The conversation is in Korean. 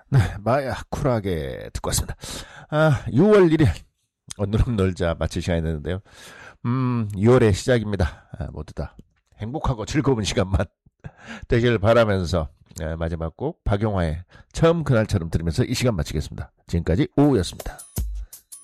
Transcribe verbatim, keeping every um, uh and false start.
네, 마야 쿨하게 듣고 왔습니다. 아, 유월 일 일 오늘은 놀자 마칠 시간이 됐는데요. 음, 유월의 시작입니다. 아, 모두 다 행복하고 즐거운 시간만 되길 바라면서 아, 마지막 곡 박용화의 처음 그날처럼 들으면서 이 시간 마치겠습니다. 지금까지 오후였습니다.